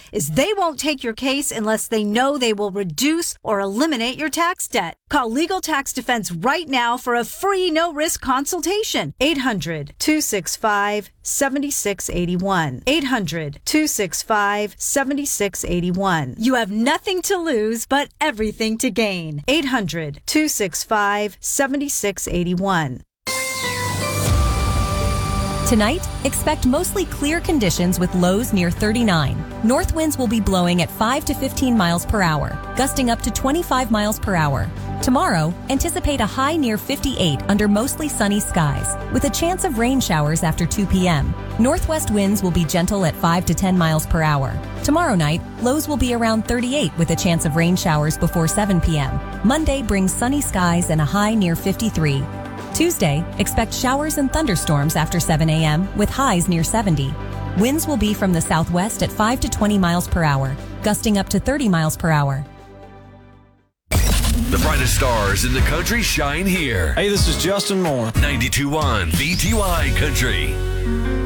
is they won't take your case unless they know they will reduce or eliminate your tax debt. Call Legal Tax Defense right now for a free no-risk consultation. 800-265-7681. 800-265-7681. You have nothing to lose but everything to gain. 800-265-7681. Tonight, expect mostly clear conditions with lows near 39. North winds will be blowing at 5 to 15 miles per hour, gusting up to 25 miles per hour. Tomorrow, anticipate a high near 58 under mostly sunny skies, with a chance of rain showers after 2 p.m. Northwest winds will be gentle at 5 to 10 miles per hour. Tomorrow night, lows will be around 38 with a chance of rain showers before 7 p.m. Monday brings sunny skies and a high near 53. Tuesday, expect showers and thunderstorms after 7 a.m. with highs near 70. Winds will be from the southwest at 5 to 20 miles per hour, gusting up to 30 miles per hour. The brightest stars in the country shine here. Hey, this is Justin Moore. 92.1 VTY Country.